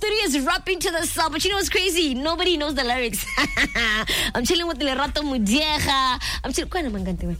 studio is rapping to the song, but you know what's crazy? Nobody knows the lyrics. I'm chilling with Lerato Mudeja. I'm chilling.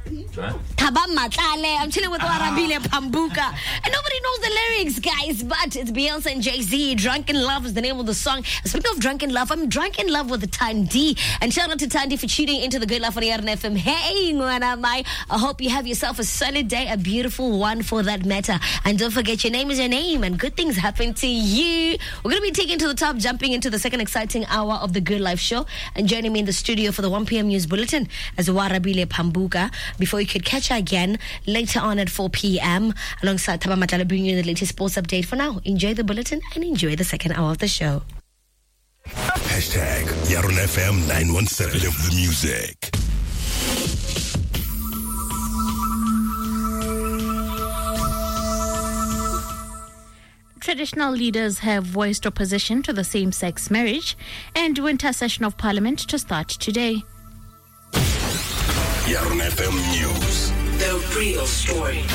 I'm chilling with Warabile Pambuka, and nobody knows the lyrics, guys. But it's Beyonce and Jay-Z. Drunk in Love is the name of the song. Speaking of drunk in love, I'm drunk in love with Tandy, and shout out to Tandy for tuning into the Good Life on Yarn FM. Hey, I hope you have yourself a solid day, a beautiful one for that matter. And don't forget, your name is your name, and good things happen to you. We're going to be taking to the top, jumping into the second exciting hour of the Good Life show, and joining me in the studio for the 1 p.m. news bulletin as Warabile Pambuka. Before you could catch her again later on at 4 p.m. alongside Thaba Matala, bringing you the latest sports update. For now, enjoy the bulletin and enjoy the second hour of the show. Hashtag Yarn FM 917. Live the music. Traditional leaders have voiced opposition to the same-sex marriage, and winter session of Parliament to start today. Yarn FM News. The real story.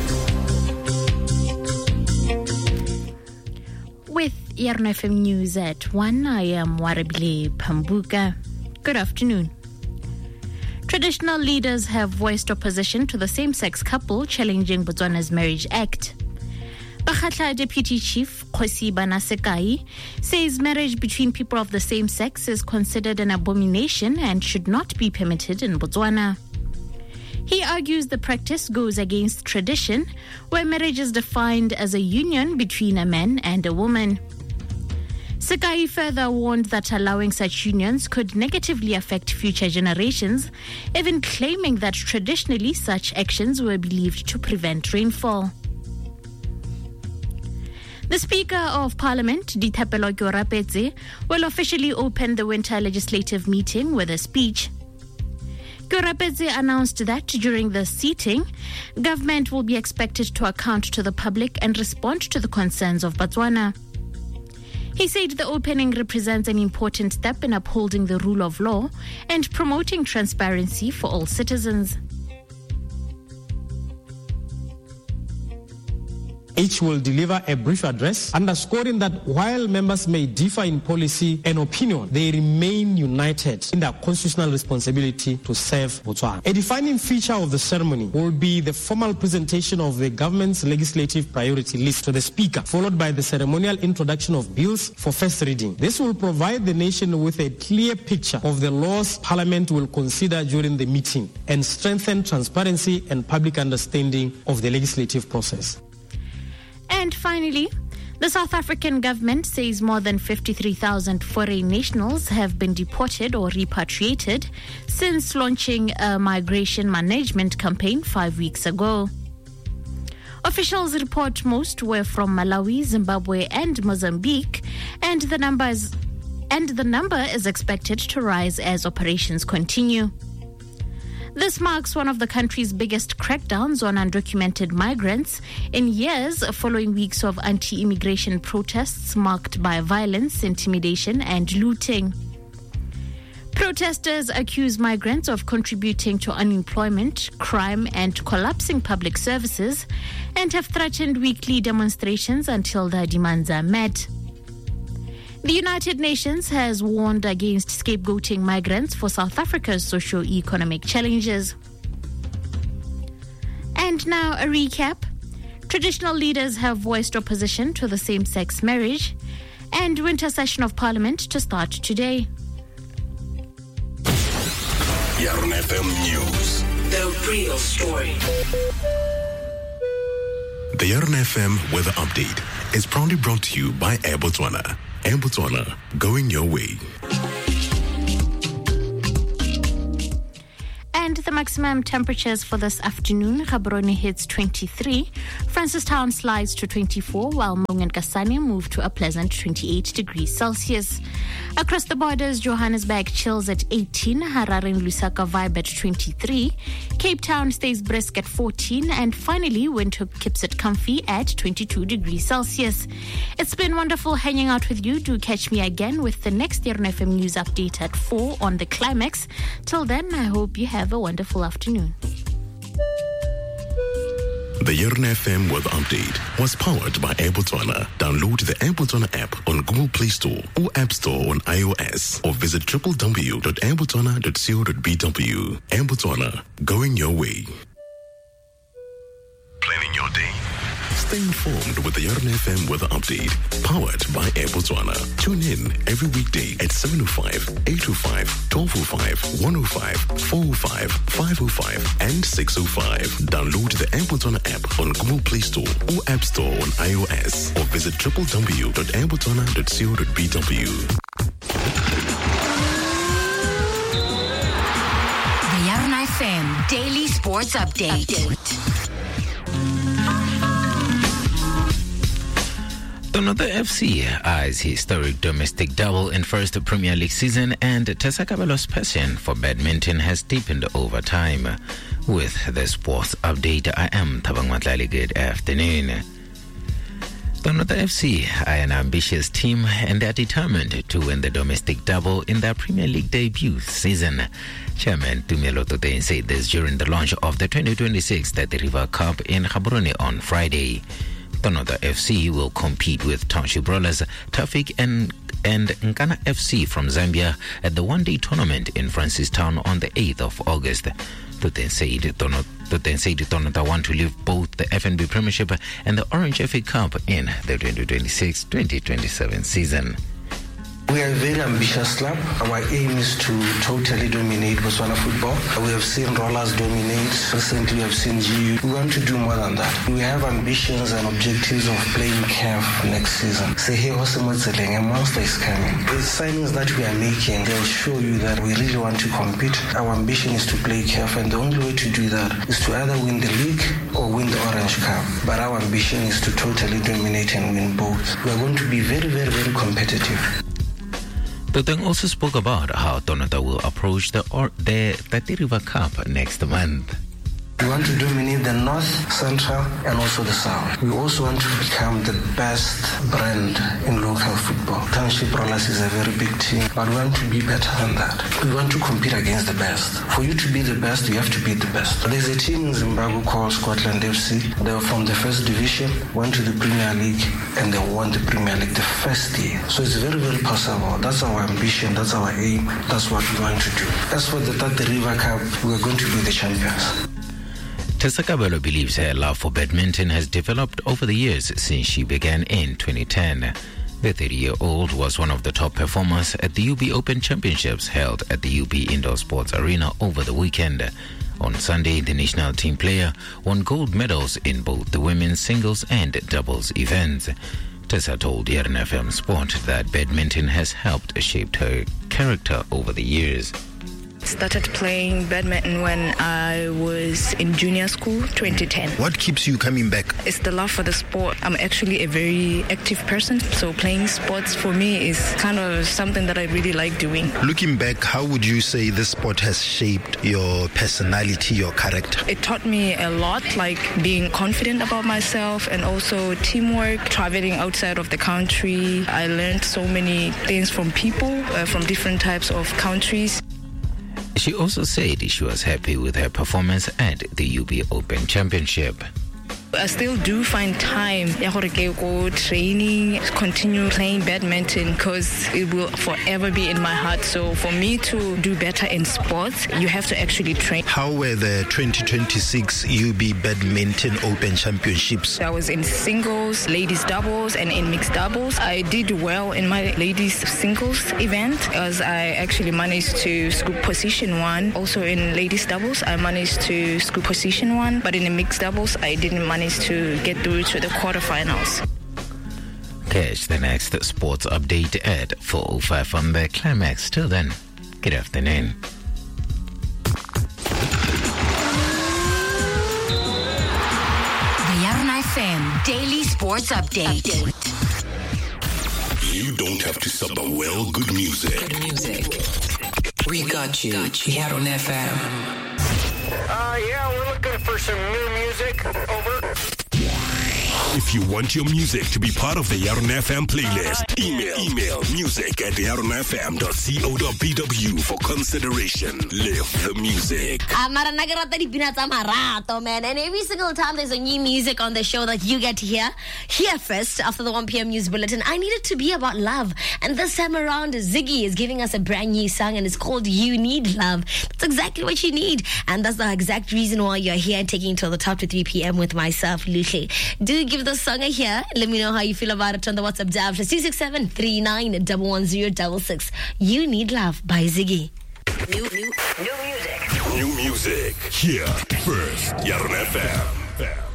With Yarn FM News at 1, I am Warabile Pambuka. Good afternoon. Traditional leaders have voiced opposition to the same-sex couple challenging Botswana's Marriage Act. Bakhatla Deputy Chief Khosi Banasekai says marriage between people of the same sex is considered an abomination and should not be permitted in Botswana. He argues the practice goes against tradition, where marriage is defined as a union between a man and a woman. Sekai further warned that allowing such unions could negatively affect future generations, even claiming that traditionally such actions were believed to prevent rainfall. The Speaker of Parliament, Dithapelo Kyorapetse, will officially open the winter legislative meeting with a speech. Kyorapetse announced that during the sitting, government will be expected to account to the public and respond to the concerns of Botswana. He said the opening represents an important step in upholding the rule of law and promoting transparency for all citizens. Each will deliver a brief address, underscoring that while members may differ in policy and opinion, they remain united in their constitutional responsibility to serve Botswana. A defining feature of the ceremony will be the formal presentation of the government's legislative priority list to the Speaker, followed by the ceremonial introduction of bills for first reading. This will provide the nation with a clear picture of the laws Parliament will consider during the meeting and strengthen transparency and public understanding of the legislative process. And finally, the South African government says more than 53,000 foreign nationals have been deported or repatriated since launching a migration management campaign 5 weeks ago. Officials report most were from Malawi, Zimbabwe, and Mozambique, and the number is expected to rise as operations continue. This marks one of the country's biggest crackdowns on undocumented migrants in years, following weeks of anti-immigration protests marked by violence, intimidation, and looting. Protesters accuse migrants of contributing to unemployment, crime, and collapsing public services, and have threatened weekly demonstrations until their demands are met. The United Nations has warned against scapegoating migrants for South Africa's socio-economic challenges. And now a recap. Traditional leaders have voiced opposition to the same-sex marriage, and winter session of Parliament to start today. Yarn FM News. The real story. The Yarn FM weather update is proudly brought to you by Air Botswana. Air Botswana, going your way. And the maximum temperatures for this afternoon: Gaborone hits 23, Francistown slides to 24, while Mong and Kasane move to a pleasant 28 degrees Celsius. Across the borders, Johannesburg chills at 18, Harare and Lusaka vibe at 23, Cape Town stays brisk at 14, and finally Windhoek keeps it comfy at 22 degrees Celsius. It's been wonderful hanging out with you. Do catch me again with the next Yarn FM News update at 4 on the Climax. Till then, I hope you have a wonderful afternoon. The Yarna FM weather update was powered by Air Botswana. Download the Air Botswana app on Google Play Store or App Store on iOS, or visit www.airbotswana.co.bw. Air Botswana, going your way. Planning your day? Stay informed with the Yarna FM weather update, powered by Air Botswana. Tune in every weekday at 7:05, 8:05, 12:05, 1:05, 4:05, 5:05, and 6:05. Download the Air Botswana app on Google Play Store or App Store on iOS, or visit www.airbotswana.co.bw. The Yarna FM Daily Sports Update. Tonota FC eyes historic domestic double in first Premier League season, and Tessa Kabelo's passion for badminton has deepened over time. With the sports update, I am Thabang Matlali. Good afternoon. Tonota FC are an ambitious team, and they are determined to win the domestic double in their Premier League debut season. Chairman Tumelo Toteng said this during the launch of the 2026 Tati River Cup in Gaborone on Friday. Tonota FC will compete with Township Rollers, Tafik and Nkana FC from Zambia at the one-day tournament in Francistown on the 8th of August. Toteng said Tonota want to live both the FNB Premiership and the Orange FA Cup in the 2026-2027 season. We are a very ambitious club. Our aim is to totally dominate Botswana football. We have seen Rollers dominate. Recently, we have seen GU. We want to do more than that. We have ambitions and objectives of playing CAF next season. A monster is coming. The signings that we are making, they'll show you that we really want to compete. Our ambition is to play CAF, and the only way to do that is to either win the league or win the Orange Cup. But our ambition is to totally dominate and win both. We are going to be very, very, very competitive. Toteng also spoke about how Tonota will approach the Tati River Cup next month. We want to dominate the North, Central, and also the South. We also want to become the best brand in local football. Township Rollers is a very big team, but we want to be better than that. We want to compete against the best. For you to be the best, you have to be the best. There's a team in Zimbabwe called Scotland FC. They were from the first division, went to the Premier League, and they won the Premier League the first year. So it's very, very possible. That's our ambition. That's our aim. That's what we want to do. As for the Tati River Cup, we're going to be the champions. Tessa Kabelo believes her love for badminton has developed over the years since she began in 2010. The 30-year-old was one of the top performers at the UB Open Championships held at the UB Indoor Sports Arena over the weekend. On Sunday, the national team player won gold medals in both the women's singles and doubles events. Tessa told Yarna FM Sport that badminton has helped shape her character over the years. Started playing badminton when I was in junior school, 2010. What keeps you coming back? It's the love for the sport. I'm actually a very active person, so playing sports for me is kind of something that I really like doing. Looking back, how would you say this sport has shaped your personality, your character? It taught me a lot, like being confident about myself and also teamwork, traveling outside of the country. I learned so many things from people from different types of countries. She also said she was happy with her performance at the UB Open Championship. I still do find time to go training, continue playing badminton because it will forever be in my heart. So for me to do better in sports, you have to actually train. How were the 2026 UB Badminton Open Championships? I was in singles, ladies doubles, and in mixed doubles. I did well in my ladies singles event as I actually managed to scoop position 1. Also in ladies doubles, I managed to scoop position 1, but in the mixed doubles, I didn't manage to get through to the quarterfinals. Catch the next sports update at 4:05 on the Climax. Till then, good afternoon. The Yarna FM Daily Sports Update. You don't have to sub the well good music. Good music. We got you. Here on FM. Yeah, we're looking for some new music. Over. If you want your music to be part of the Yaron FM playlist, email music@yaronfm.co.bw for consideration. Live the music. Man, and every single time there's a new music on the show that you get to hear first after the 1 p.m. news bulletin, I need it to be about love. And this time around, Ziggy is giving us a brand new song and it's called You Need Love. That's exactly what you need. And that's the exact reason why you're here and taking it till the top to 3 p.m. with myself, Lucy. Do give the song a hear. Let me know how you feel about it on the WhatsApp dial. 267 39 You Need Love by Ziggy. New music. Here first, Yaron FM.